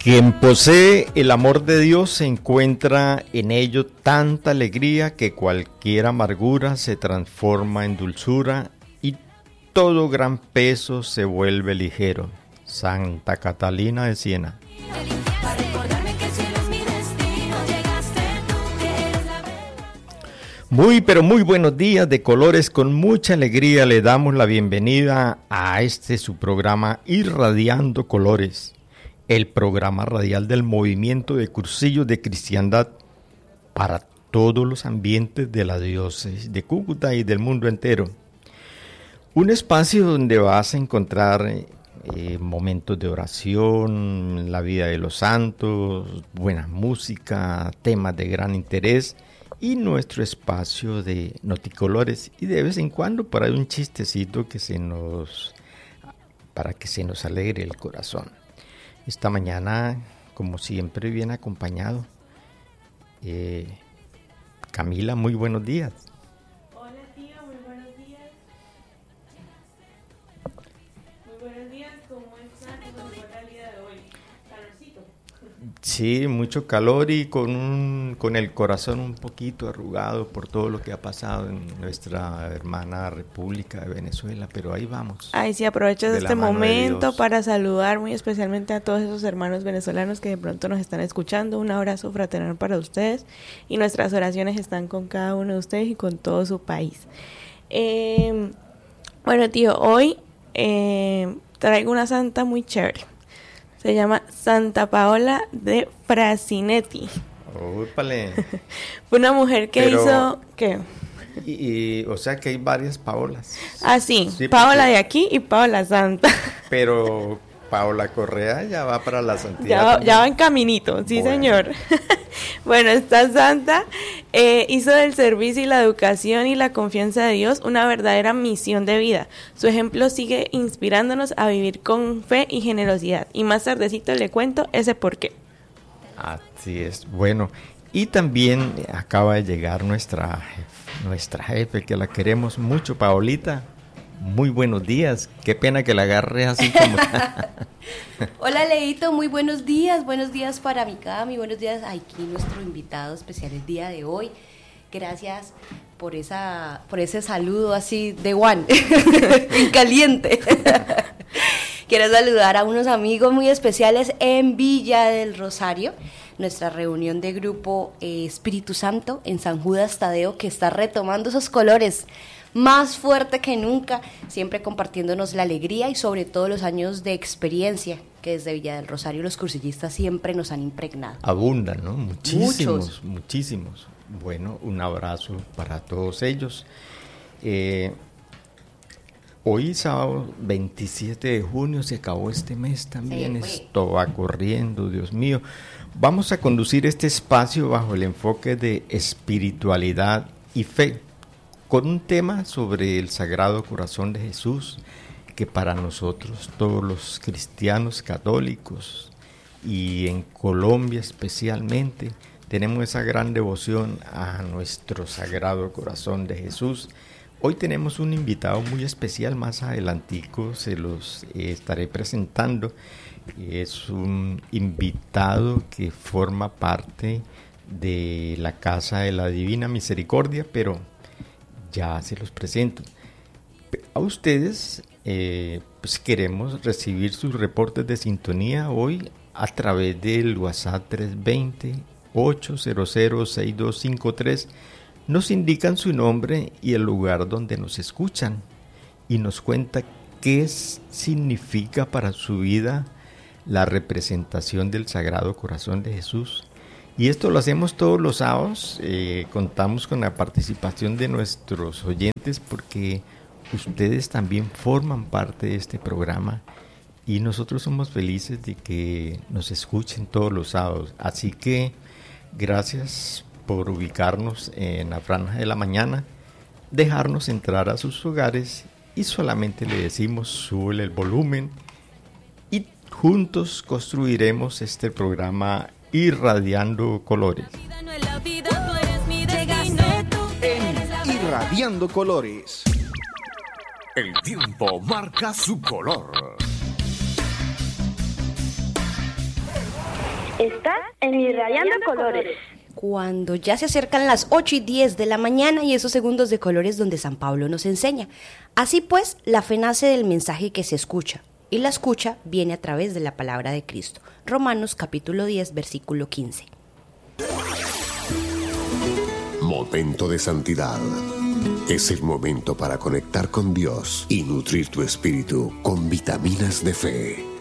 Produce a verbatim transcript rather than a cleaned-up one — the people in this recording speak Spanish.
Quien posee el amor de Dios se encuentra en ello tanta alegría que cualquier amargura se transforma en dulzura y todo gran peso se vuelve ligero. Santa Catalina de Siena. Muy pero muy buenos días de colores, con mucha alegría le damos la bienvenida a este su programa Irradiando Colores, el programa radial del movimiento de cursillos de cristiandad para todos los ambientes de la diócesis de Cúcuta y del mundo entero. Un espacio donde vas a encontrar eh, momentos de oración, la vida de los santos, buena música, temas de gran interés y nuestro espacio de noticolores y de vez en cuando por ahí un chistecito que se nos para que se nos alegre el corazón. Esta mañana, como siempre, bien acompañado. Eh, Camila, muy buenos días. Hola, tío, muy buenos días. Muy buenos días, ¿cómo están? ¿Cómo fue el día de hoy? Calorcito. Sí, mucho calor y con, un, con el corazón un poquito arrugado por todo lo que ha pasado en nuestra hermana República de Venezuela, pero ahí vamos. Ay, sí, aprovecho este momento para saludar muy especialmente a todos esos hermanos venezolanos que de pronto nos están escuchando. Un abrazo fraternal para ustedes y nuestras oraciones están con cada uno de ustedes y con todo su país. Eh, bueno, tío, hoy eh, traigo una santa muy chévere. Se llama Santa Paola de Frasinetti. ¡Úpale! Fue una mujer que Pero, hizo... ¿Qué? Y, y, o sea que hay varias Paolas. Ah, sí. sí Paola porque... de aquí y Paola Santa. Pero Paola Correa ya va para la santidad. Ya va, ya va en caminito, sí, bueno. Señor. Bueno, esta santa eh, hizo del servicio y la educación y la confianza de Dios una verdadera misión de vida. Su ejemplo sigue inspirándonos a vivir con fe y generosidad. Y más tardecito le cuento ese por qué. Así es, bueno. Y también acaba de llegar nuestra, nuestra jefe, que la queremos mucho, Paolita. Muy buenos días, qué pena que la agarre así como... Hola Leito, muy buenos días, buenos días para mi Cami, buenos días aquí nuestro invitado especial el día de hoy. Gracias por esa, por ese saludo así de one, en caliente. Quiero saludar a unos amigos muy especiales en Villa del Rosario, nuestra reunión de grupo eh, Espíritu Santo en San Judas Tadeo, que está retomando esos colores más fuerte que nunca, siempre compartiéndonos la alegría y sobre todo los años de experiencia que desde Villa del Rosario los cursillistas siempre nos han impregnado. Abundan, ¿no? Muchísimos, Muchos. muchísimos. Bueno, un abrazo para todos ellos. Eh, hoy sábado veintisiete de junio se acabó este mes también, sí, esto va corriendo, Dios mío. Vamos a conducir este espacio bajo el enfoque de espiritualidad y fe, con un tema sobre el Sagrado Corazón de Jesús, que para nosotros, todos los cristianos católicos, y en Colombia especialmente, tenemos esa gran devoción a nuestro Sagrado Corazón de Jesús. Hoy tenemos un invitado muy especial, más adelantico se los eh, estaré presentando. Es un invitado que forma parte de la Casa de la Divina Misericordia, pero ya se los presento. A ustedes eh, pues queremos recibir sus reportes de sintonía hoy a través del WhatsApp tres dos cero, ocho cero cero, seis dos cinco tres. Nos indican su nombre y el lugar donde nos escuchan y nos cuenta qué significa para su vida la representación del Sagrado Corazón de Jesús. Y esto lo hacemos todos los sábados, eh, contamos con la participación de nuestros oyentes porque ustedes también forman parte de este programa y nosotros somos felices de que nos escuchen todos los sábados. Así que gracias por ubicarnos en la franja de la mañana, dejarnos entrar a sus hogares y solamente le decimos súbele el volumen y juntos construiremos este programa Irradiando Colores. En Irradiando Colores, el tiempo marca su color. Está en Irradiando Colores. Cuando ya se acercan las ocho y diez de la mañana y esos segundos de colores donde San Pablo nos enseña. Así pues, la fe nace del mensaje que se escucha, y la escucha viene a través de la palabra de Cristo. Romanos capítulo diez, versículo quince. Momento de santidad. Es el momento para conectar con Dios y nutrir tu espíritu con vitaminas de fe.